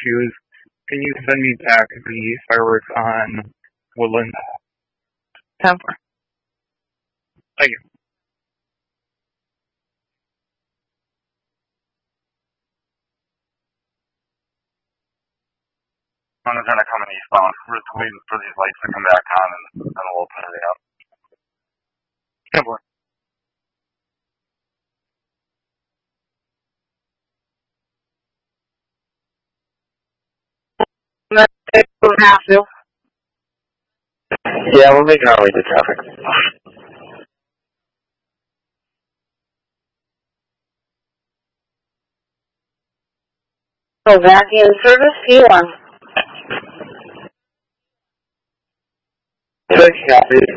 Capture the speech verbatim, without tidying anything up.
issues. Can you send me back the fireworks on Woodland? ten four. Thank you. One is going to come in eastbound. We're just waiting for these lights to come back on, and then we'll open everything up. ten four. Yeah, we're making our way to traffic. So vacuum service, P one. Six copies.